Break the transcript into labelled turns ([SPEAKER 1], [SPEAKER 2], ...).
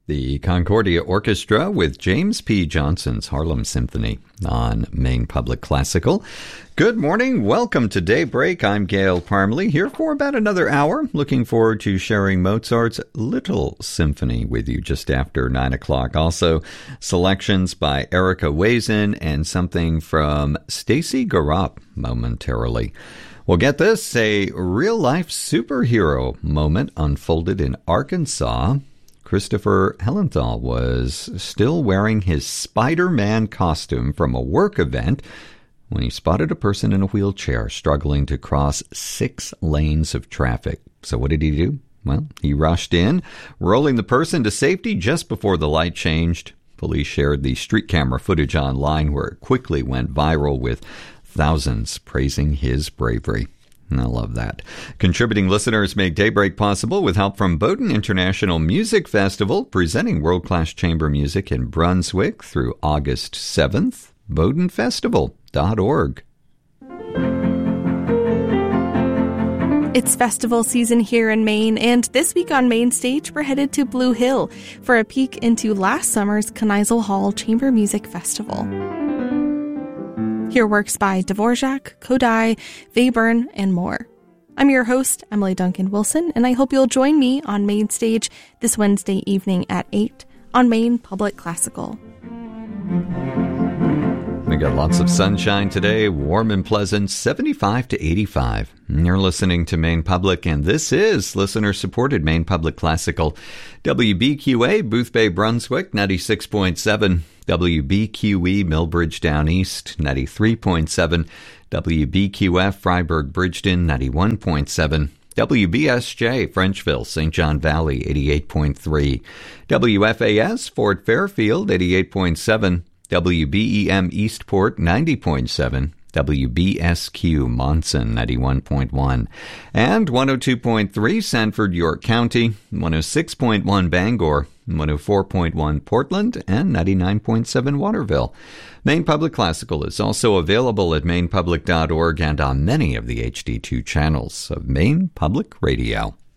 [SPEAKER 1] The Concordia Orchestra with James P. Johnson's Harlem Symphony on Maine Public Classical. Good morning. Welcome to Daybreak. I'm Gail Parmley, here for about another hour. Looking forward to sharing Mozart's Little Symphony with you just after 9 o'clock. Also, selections by Erica Wazin and something from Stacy Garop momentarily. Well, get this, a real-life superhero moment unfolded in Arkansas. Christopher Hellenthal was still wearing his Spider-Man costume from a work event when he spotted a person in a wheelchair struggling to cross 6 lanes of traffic. So what did he do? Well, he rushed in, rolling the person to safety just before the light changed. Police shared the street camera footage online where it quickly went viral with thousands praising his bravery. I love that. Contributing listeners make Daybreak possible with help from Bowdoin International Music Festival, presenting world-class chamber music in Brunswick through August 7th. BowdoinFestival.org.
[SPEAKER 2] It's festival season here in Maine, and this week on Main Stage, we're headed to Blue Hill for a peek into last summer's Kneisel Hall Chamber Music Festival. Hear works by Dvorak, Kodály, Webern, and more. I'm your host, Emily Duncan Wilson, and I hope you'll join me on Main Stage this Wednesday evening at 8 on Maine Public Classical.
[SPEAKER 1] We got lots of sunshine today, warm and pleasant, 75 to 85. You're listening to Maine Public, and this is listener-supported Maine Public Classical. WBQA, Boothbay, Brunswick, 96.7. WBQE, Millbridge Down East, 93.7. WBQF, Freiburg, Bridgeton, 91.7. WBSJ, Frenchville, St. John Valley, 88.3. WFAS, Fort Fairfield, 88.7. WBEM Eastport, 90.7. WBSQ Monson, 91.1. And 102.3 Sanford, York County, 106.1 Bangor, 104.1 Portland, and 99.7 Waterville. Maine Public Classical is also available at mainepublic.org and on many of the HD2 channels of Maine Public Radio.